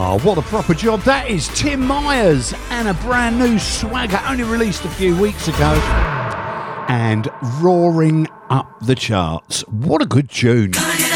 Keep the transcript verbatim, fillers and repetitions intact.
Oh, what a proper job that is. Tim Myers and a brand new swagger, only released a few weeks ago. And roaring up the charts. What a good tune.